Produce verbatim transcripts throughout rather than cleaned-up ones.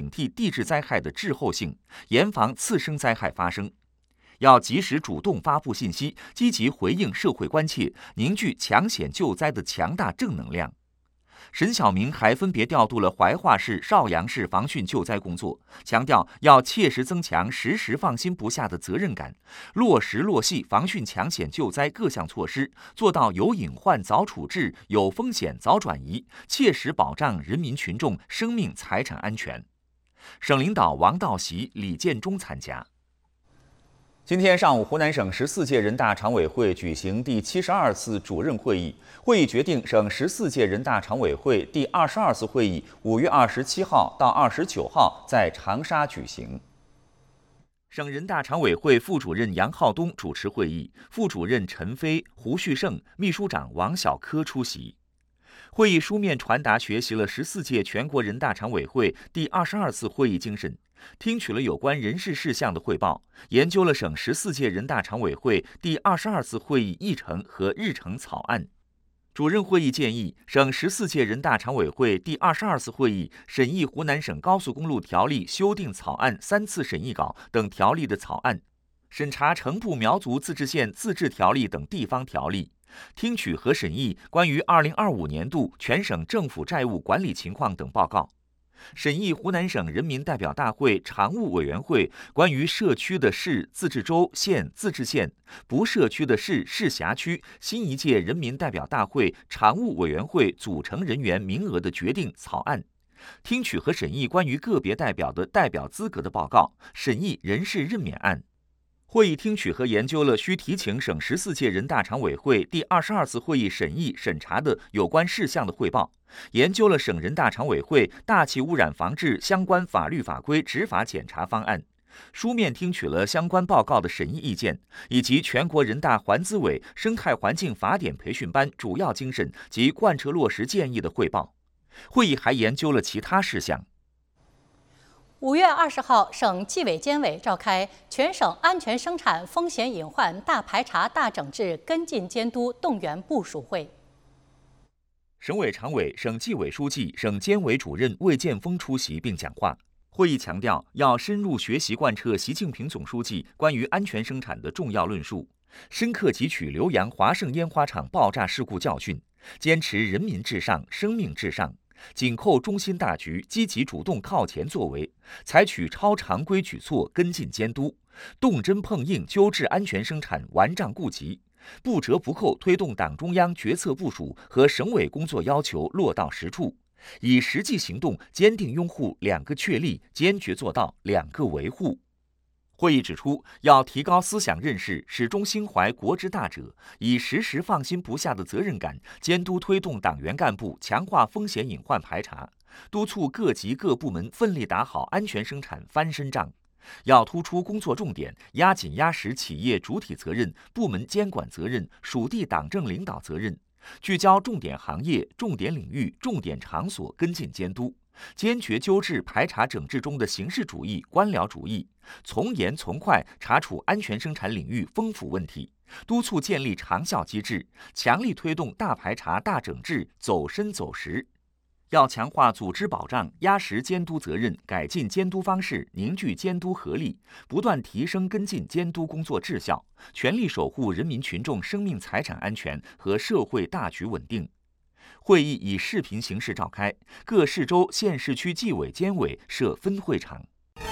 惕地质灾害的滞后性，严防次生灾害发生。要及时主动发布信息，积极回应社会关切，凝聚抢险救灾的强大正能量。沈晓明还分别调度了怀化市、邵阳市防汛救灾工作，强调要切实增强时时放心不下的责任感，落实落细防汛抢险救灾各项措施，做到有隐患早处置、有风险早转移，切实保障人民群众生命财产安全。省领导王道习、李建忠参加。今天上午，湖南省十四届人大常委会举行第七十二次主任会议。会议决定，省十四届人大常委会第二十二次会议五月二十七号到二十九号在长沙举行。省人大常委会副主任杨浩东主持会议，副主任陈飞、胡旭胜、秘书长王小科出席。会议书面传达学习了十四届全国人大常委会第二十二次会议精神，听取了有关人事事项的汇报，研究了省十四届人大常委会第二十二次会议议程和日程草案。主任会议建议，省十四届人大常委会第二十二次会议审议湖南省高速公路条例修订草案三次审议稿等条例的草案，审查成部苗族自治县自治条例等地方条例，听取和审议关于二零二五年度全省政府债务管理情况等报告，审议湖南省人民代表大会常务委员会关于社区的市、自治州、县、自治县、不社区的市、市辖区新一届人民代表大会常务委员会组成人员名额的决定草案，听取和审议关于个别代表的代表资格的报告，审议人事任免案。会议听取和研究了需提请省十四届人大常委会第二十二次会议审议审查的有关事项的汇报，研究了省人大常委会大气污染防治相关法律法规执法检查方案，书面听取了相关报告的审议意见，以及全国人大环资委生态环境法典培训班主要精神及贯彻落实建议的汇报。会议还研究了其他事项。 五月二十号，省纪委监委召开全省安全生产风险隐患大排查大整治跟进监督动员部署会。 省委常委、省纪委书记、省监委主任魏建峰出席并讲话。会议强调，要深入学习贯彻习近平总书记关于安全生产的重要论述，深刻汲取浏阳华盛烟花厂爆炸事故教训，坚持人民至上、生命至上，紧扣中心大局，积极主动靠前作为，采取超常规举措跟进监督，动真碰硬纠治安全生产顽瘴痼疾，不折不扣推动党中央决策部署和省委工作要求落到实处，以实际行动坚定拥护两个确立，坚决做到两个维护。会议指出，要提高思想认识，始终心怀国之大者，以时时放心不下的责任感，监督推动党员干部强化风险隐患排查，督促各级各部门奋力打好安全生产翻身仗。要突出工作重点，压紧压实企业主体责任、部门监管责任、属地党政领导责任，聚焦重点行业、重点领域、重点场所跟进监督，坚决纠治排查整治中的形式主义、官僚主义，从严从快查处安全生产领域丰富问题，督促建立长效机制，强力推动大排查大整治走深走实。要强化组织保障，压实监督责任，改进监督方式，凝聚监督合力，不断提升跟进监督工作质效，全力守护人民群众生命财产安全和社会大局稳定。会议以视频形式召开，各市州县市区纪委监委设分会场。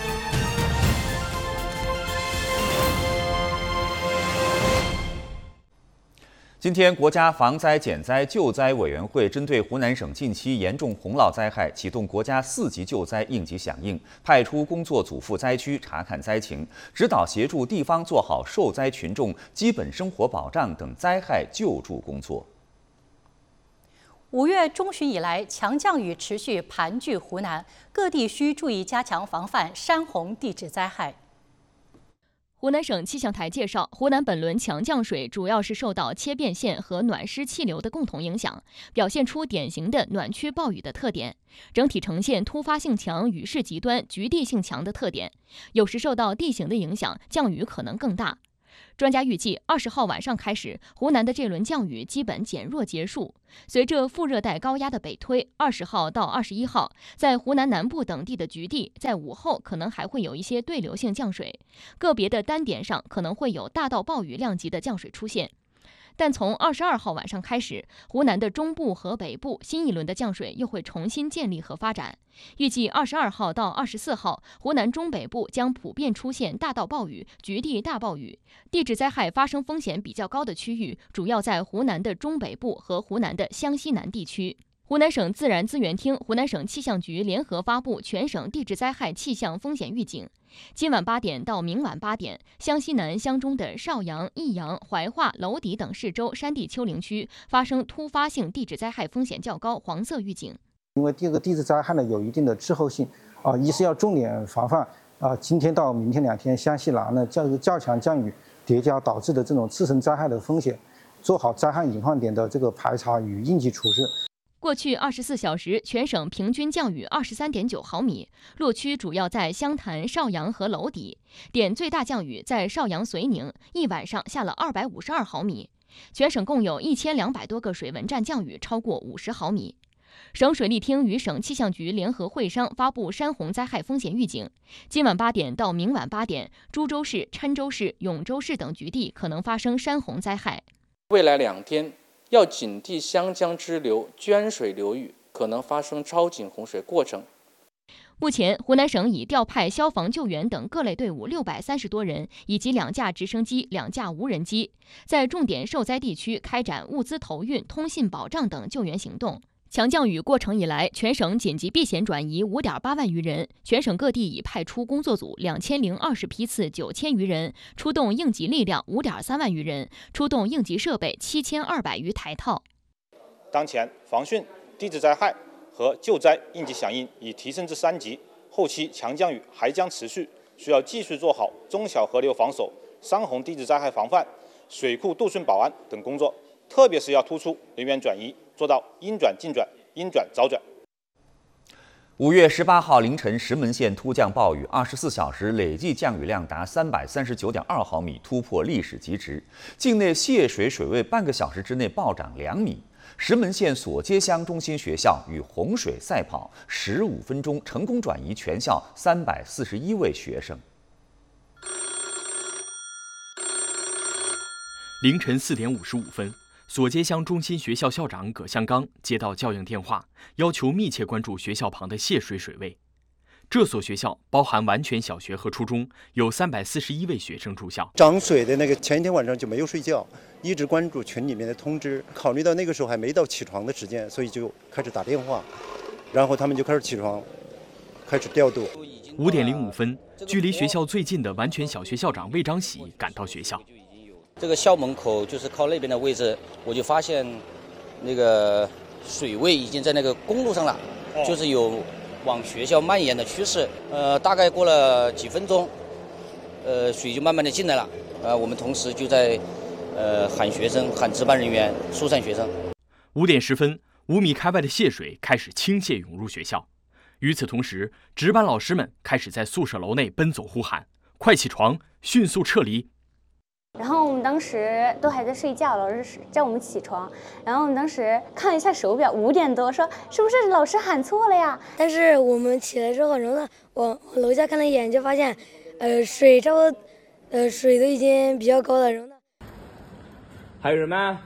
今天，国家防灾减灾救灾委员会针对湖南省近期严重洪涝灾害，启动国家四级救灾应急响应，派出工作组赴灾区查看灾情，指导协助地方做好受灾群众基本生活保障等灾害救助工作。 五月中旬以来，强降雨持续盘踞湖南，各地需注意加强防范山洪地质灾害。 湖南省气象台介绍，湖南本轮强降水主要是受到切变线和暖湿气流的共同影响，表现出典型的暖区暴雨的特点，整体呈现突发性强、雨势极端、局地性强的特点。有时受到地形的影响，降雨可能更大。 专家预计，二十号晚上开始，湖南的这轮降雨基本减弱结束。随着副热带高压的北推，二十号到二十一号，在湖南南部等地的局地，在午后可能还会有一些对流性降水，个别的单点上可能会有大到暴雨量级的降水出现。但从二十二号晚上开始，湖南的中部和北部新一轮的降水又会重新建立和发展。预计二十二号到二十四号，湖南中北部将普遍出现大到暴雨、局地大暴雨。地质灾害发生风险比较高的区域，主要在湖南的中北部和湖南的湘西南地区。湖南省自然资源厅、湖南省气象局联合发布全省地质灾害气象风险预警。今晚八点到明晚八点，湘西南、湘中的邵阳、益阳、怀化、娄底等市州山地丘陵区发生突发性地质灾害风险较高黄色预警。 因为这个地质灾害呢有一定的滞后性啊，一是要重点防范啊，今天到明天两天湘西南呢较较强降雨叠加导致的这种次生灾害的风险，做好灾害隐患点的这个排查与应急处置。 过去二十四小时，全省平均降雨二十三点九毫米，落区主要在湘潭、邵阳和娄底，点最大降雨在邵阳绥宁，一晚上下了二百五十二毫米。全省共有一千两百多个水文站降雨超过五十毫米。省水利厅与省气象局联合会商发布山洪灾害风险预警。今晚八点到明晚八点，株洲市、郴州市、永州市等局地可能发生山洪灾害。 未来两天要警惕湘江支流、涓水流域可能发生超警洪水过程。 目前，湖南省已调派消防救援等各类队伍六百三十多人，以及两架直升机、两架无人机，在重点受灾地区开展物资投运、通信保障等救援行动。强降雨过程以来，全省紧急避险转移五点八万余人，全省各地已派出工作组两千零二十批次九千余人，出动应急力量五点三万余人，出动应急设备七千二百余台套。 当前防汛、地质灾害和救灾应急响应已提升至三级，后期强降雨还将持续，需要继续做好中小河流防守、山洪地质灾害防范、水库渡汛保安等工作，特别是要突出人员转移，做到应转尽转、应转早转。 五月十八号凌晨，石门县突降暴雨，二十四小时累计降雨量达三百三十九点二毫米，突破历史极值。境内泄水水位半个小时之内暴涨两米。石门县索街乡中心学校与洪水赛跑，十五分钟成功转移全校三百四十一位学生。 凌晨四点五十五分。索街乡中心学校校长葛向刚接到教应电话，要求密切关注学校旁的泄水水位。这所学校包含完全小学和初中，有三百四十一位学生住校。 涨水的那个前一天晚上就没有睡觉，一直关注群里面的通知。考虑到那个时候还没到起床的时间，所以就开始打电话，然后他们就开始起床，开始调度。 五点零五分，距离学校最近的完全小学校长魏章喜赶到学校。 这个校门口就是靠那边的位置，我就发现那个水位已经在那个公路上了，哦、就是有往学校蔓延的趋势。呃，大概过了几分钟，呃，水就慢慢的进来了。呃，我们同时就在呃喊学生、喊值班人员疏散学生。 五点十分，五米开外的泄水开始倾泻涌入学校。与此同时，值班老师们开始在宿舍楼内奔走呼喊：“快起床，迅速撤离！” 然后我们当时都还在睡觉，老师叫我们起床。然后我们当时看了一下手表，五点多，说是不是老师喊错了呀？ 但是我们起来之后，然后呢，往楼下看了一眼，就发现，呃，水差不多，呃，水都已经比较高了。然后呢， 还有人吗？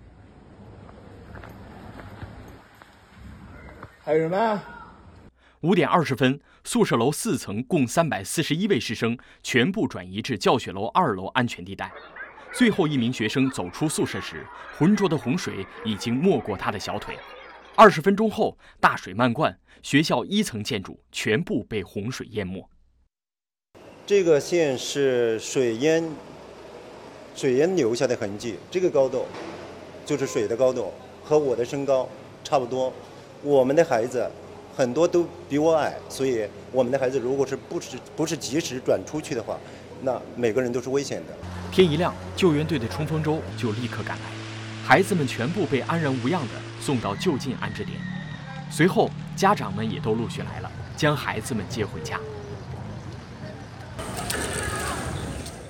还有人吗？ 五点二十分。宿舍楼四层共三百四十一位师生全部转移至教学楼二楼安全地带。最后一名学生走出宿舍时，浑浊的洪水已经没过他的小腿。二十分钟后，大水漫灌，学校一层建筑全部被洪水淹没。 这个线是水淹，水淹留下的痕迹。这个高度就是水的高度，和我的身高差不多。我们的孩子很多都比我矮，所以我们的孩子如果是不是不是及时转出去的话，那每个人都是危险的。 天一亮，救援队的冲锋舟就立刻赶来，孩子们全部被安然无恙地送到就近安置点。随后，家长们也都陆续来了，将孩子们接回家。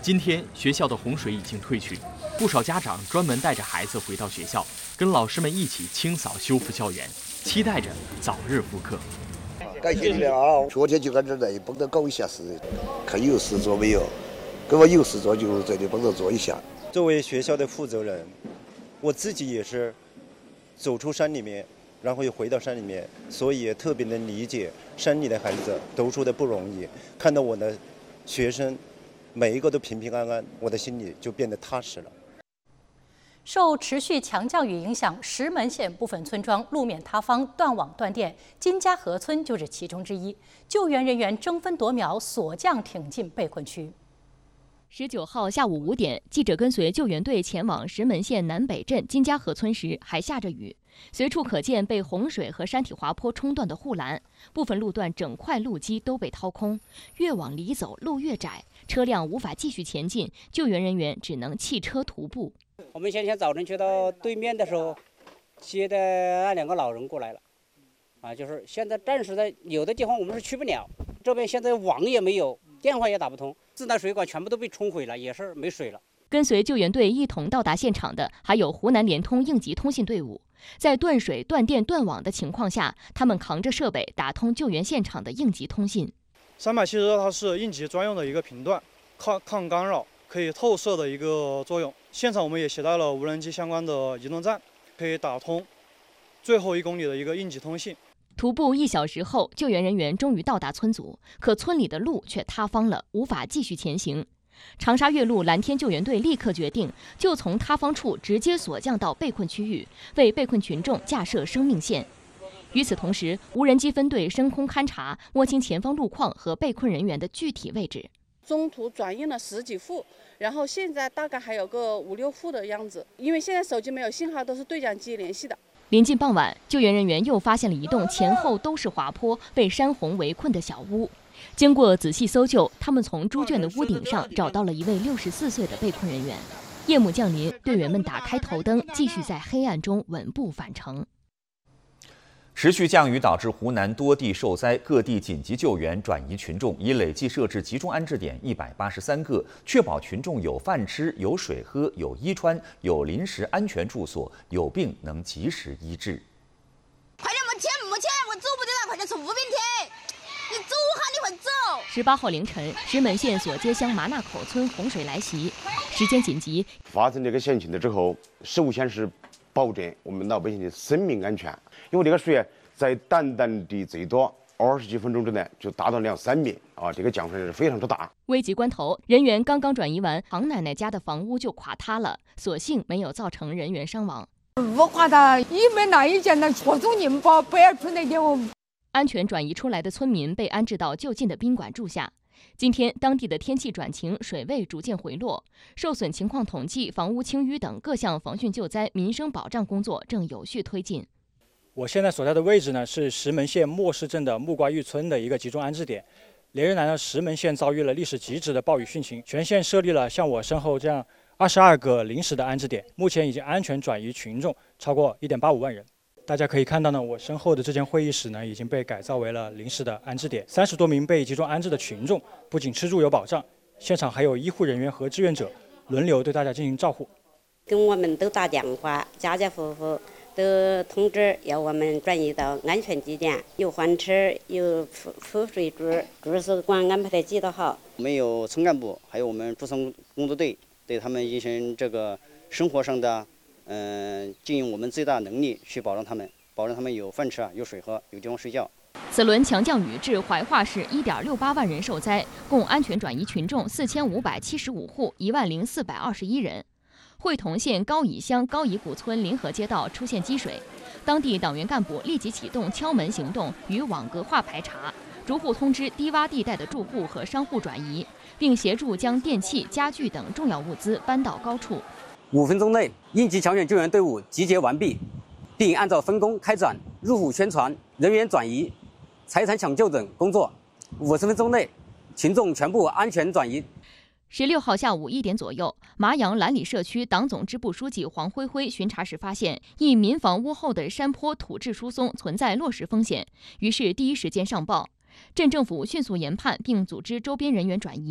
今天学校的洪水已经退去，不少家长专门带着孩子回到学校，跟老师们一起清扫修复校园，期待着早日复课。 感谢你们啊！昨天就在这儿来帮着搞一下事，看有事做没有，如果有事做就这里帮着做一下。 作为学校的负责人，我自己也是走出山里面，然后又回到山里面，所以也特别能理解山里的孩子读书的不容易。看到我的学生每一个都平平安安，我的心里就变得踏实了。 受持续强降雨影响，石门县部分村庄路面塌方、断网断电，金家河村就是其中之一。救援人员争分夺秒，锁降挺进被困区。 十九号下午五点，记者跟随救援队前往石门县南北镇金家河村时，还下着雨，随处可见被洪水和山体滑坡冲断的护栏，部分路段整块路基都被掏空，越往里走路越窄，车辆无法继续前进，救援人员只能弃车徒步。 我们先前早晨去到对面的时候，接的那两个老人过来了，啊，就是现在暂时的有的地方我们是去不了，这边现在网也没有，电话也打不通，自来水管全部都被冲毁了，也是没水了。 跟随救援队一同到达现场的还有湖南联通应急通信队伍，在断水、断电、断网的情况下，他们扛着设备打通救援现场的应急通信。 三百七十它是应急专用的一个频段，抗抗干扰、可以透射的一个作用。现场我们也携带了无人机相关的移动站，可以打通最后一公里的一个应急通信。 徒步一小时后，救援人员终于到达村组，可村里的路却塌方了，无法继续前行。长沙岳麓蓝天救援队立刻决定，就从塌方处直接锁降到被困区域，为被困群众架设生命线。与此同时，无人机分队升空勘察，摸清前方路况和被困人员的具体位置。 中途转运了十几户，然后现在大概还有个五六户的样子，因为现在手机没有信号，都是对讲机联系的。 临近傍晚，救援人员又发现了一栋前后都是滑坡、被山洪围困的小屋。经过仔细搜救，他们从猪圈的屋顶上找到了一位六十四岁的被困人员。夜幕降临，队员们打开头灯，继续在黑暗中稳步返程。 持续降雨导致湖南多地受灾，各地紧急救援转移群众，已累计设置集中安置点一百八十三个，确保群众有饭吃、有水喝、有衣穿、有临时安全住所，有病能及时医治。 快点，没钱没钱，我走不得了，快点从屋边贴，你走哈，你快走。 十八号凌晨，石门县所街乡麻纳口村洪水来袭，时间紧急。 发生这个险情的之后，首先是保证我们老百姓的生命安全，因为这个水在短短的最多二十几分钟之内就达到两三米啊，这个降水是非常之大。 危急关头，人员刚刚转移完，唐奶奶家的房屋就垮塌了，所幸没有造成人员伤亡。 我垮塌，一门那一间的火种人把贝尔村那点我。 安全转移出来的村民被安置到就近的宾馆住下。今天，当地的天气转晴，水位逐渐回落，受损情况统计、房屋清淤等各项防汛救灾、民生保障工作正有序推进。 我现在所在的位置呢，是石门县莫市镇的木瓜峪村的一个集中安置点。连日来呢，石门县遭遇了历史极值的暴雨汛情，全县设立了像我身后这样二十二个临时的安置点，目前已经安全转移群众超过一点八五万人。大家可以看到呢，我身后的这间会议室呢，已经被改造为了临时的安置点。三十多名被集中安置的群众，不仅吃住有保障，现场还有医护人员和志愿者轮流对大家进行照护。 跟我们都打电话，家家户户都通知要我们转移到安全地点，有饭吃，有铺铺水住，住宿管安排得几多好。 我们有村干部，还有我们驻村工作队，对他们进行这个生活上的。嗯，尽用我们最大能力去保障他们，保证他们有饭吃、有水喝、有地方睡觉。 此轮强降雨致怀化市一点六八万人受灾，共安全转移群众四千五百七十五户，一万零四百二十一人。会同县高乙乡高乙谷村临河街道出现积水，当地党员干部立即启动敲门行动，与网格化排查，逐户通知低洼地带的住户和商户转移，并协助将电器、家具等重要物资搬到高处。 五分钟内，应急抢险救援队伍集结完毕，并按照分工开展入户宣传、人员转移、财产抢救等工作。五十分钟内，群众全部安全转移。 十六号下午一点左右，麻阳兰里社区党总支部书记黄辉辉巡查时发现，一民房屋后的山坡土质疏松，存在落石风险，于是第一时间上报。镇政府迅速研判，并组织周边人员转移。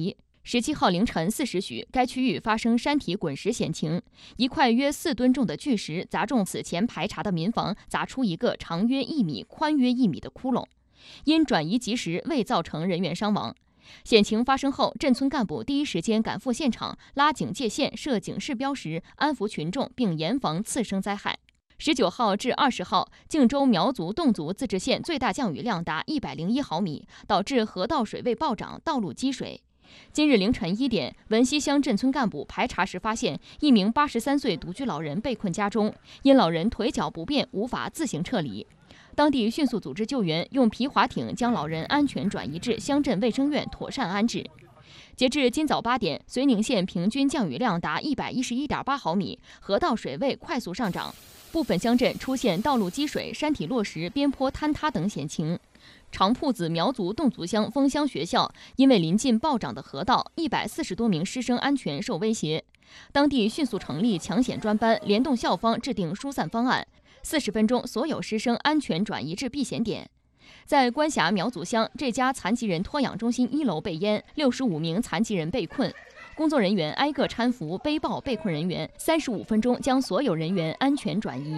十七号凌晨四时许，该区域发生山体滚石险情，一块约四吨重的巨石砸中此前排查的民房，砸出一个长约一米、宽约一米的窟窿。因转移及时，未造成人员伤亡。险情发生后，镇村干部第一时间赶赴现场，拉警戒线、设警示标识，安抚群众，并严防次生灾害。十九号至二十号，靖州苗族侗族自治县最大降雨量达一百零一毫米，导致河道水位暴涨，道路积水。今日凌晨一点，文溪乡镇村干部排查时发现，一名八十三岁独居老人被困家中，因老人腿脚不便，无法自行撤离。当地迅速组织救援，用皮划艇将老人安全转移至乡镇卫生院妥善安置。截至今早八点，绥宁县平均降雨量达一百一十一点八毫米，河道水位快速上涨，部分乡镇出现道路积水、山体落石、边坡坍塌等险情。长铺子苗族侗族乡枫乡学校因为临近暴涨的河道，一百四十多名师生安全受威胁。当地迅速成立抢险专班，联动校方制定疏散方案。四十分钟，所有师生安全转移至避险点。在关峡苗族乡，这家残疾人托养中心一楼被淹，六十五名残疾人被困。工作人员挨个搀扶、背抱被困人员，三十五分钟将所有人员安全转移。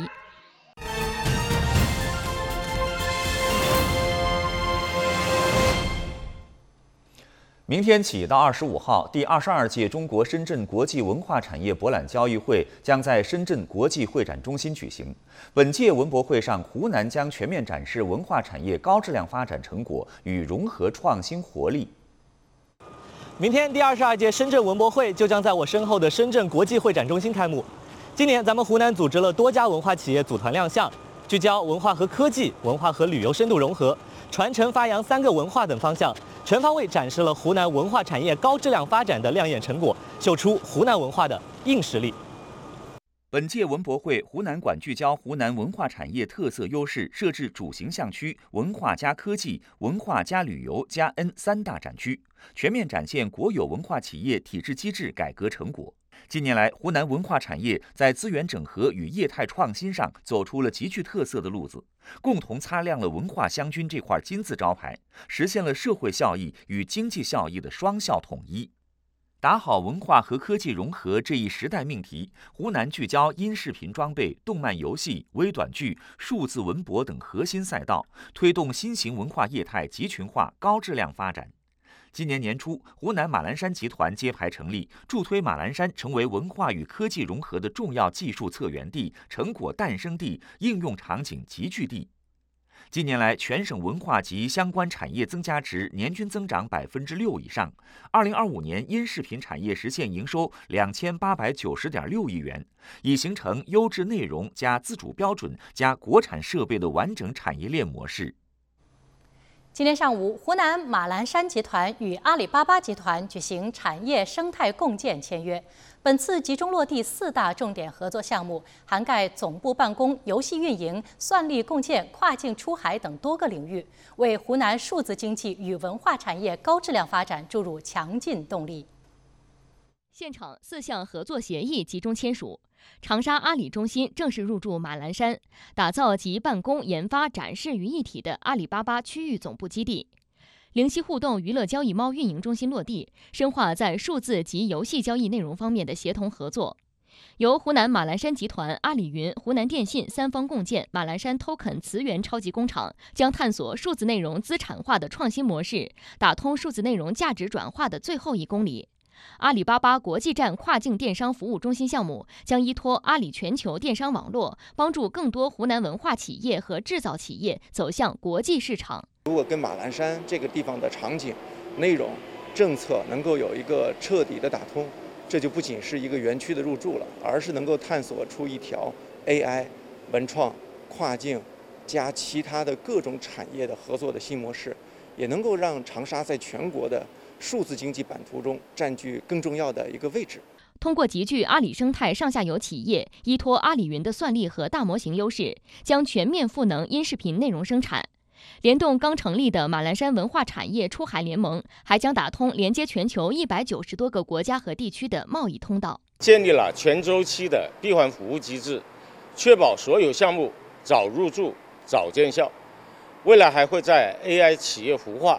明天起到二十五号，第二十二届中国深圳国际文化产业博览交易会将在深圳国际会展中心举行。本届文博会上，湖南将全面展示文化产业高质量发展成果与融合创新活力。 明天第二十二届深圳文博会就将在我身后的深圳国际会展中心开幕。今年咱们湖南组织了多家文化企业组团亮相，聚焦文化和科技、文化和旅游深度融合、传承发扬三个文化等方向，全方位展示了湖南文化产业高质量发展的亮眼成果，秀出湖南文化的硬实力。 本届文博会，湖南馆聚焦湖南文化产业特色优势，设置主形象区、文化加科技、文化加旅游加 N 三大展区，全面展现国有文化企业体制机制改革成果。近年来，湖南文化产业在资源整合与业态创新上走出了极具特色的路子，共同擦亮了文化湘军这块金字招牌，实现了社会效益与经济效益的双效统一。打好文化和科技融合这一时代命题，湖南聚焦音视频装备、动漫游戏、微短剧、数字文博等核心赛道，推动新型文化业态集群化、高质量发展。今年年初，湖南马栏山集团揭牌成立，助推马栏山成为文化与科技融合的重要技术策源地、成果诞生地、应用场景集聚地。近年来，全省文化及相关产业增加值年均增长百分之六以上。二零二五年，音视频产业实现营收两千八百九十点六亿元，已形成优质内容加自主标准加国产设备的完整产业链模式。 今天上午，湖南马栏山集团与阿里巴巴集团举行产业生态共建签约。本次集中落地四大重点合作项目，涵盖总部办公、游戏运营、算力共建、跨境出海等多个领域，为湖南数字经济与文化产业高质量发展注入强劲动力。 现场四项合作协议集中签署。长沙阿里中心正式入驻马栏山，打造集办公、研发、展示于一体的阿里巴巴区域总部基地。灵犀互动娱乐交易猫运营中心落地，深化在数字及游戏交易内容方面的协同合作。由湖南马栏山集团、阿里云、湖南电信三方共建马栏山 Token 磁源超级工厂，将探索数字内容资产化的创新模式，打通数字内容价值转化的最后一公里。阿里巴巴国际站跨境电商服务中心项目将依托阿里全球电商网络，帮助更多湖南文化企业和制造企业走向国际市场。 如果跟马栏山这个地方的场景、内容、政策能够有一个彻底的打通，这就不仅是一个园区的入驻了，而是能够探索出一条 A I、文创、跨境加其他的各种产业的合作的新模式，也能够让长沙在全国的数字经济版图中占据更重要的一个位置。 通过集聚阿里生态上下游企业，依托阿里云的算力和大模型优势，将全面赋能音视频内容生产。联动刚成立的马栏山文化产业出海联盟，还将打通连接全球一百九十多个国家和地区的贸易通道， 建立了全周期的闭环服务机制，确保所有项目早入驻、早见效。未来还会在 A I 企业孵化、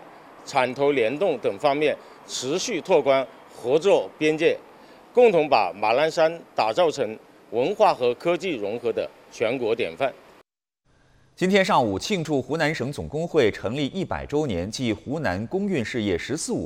产投联动等方面持续拓宽合作边界，共同把马栏山打造成文化和科技融合的全国典范。 今天上午庆祝湖南省总工会成立一百周年暨湖南工运事业“十四五”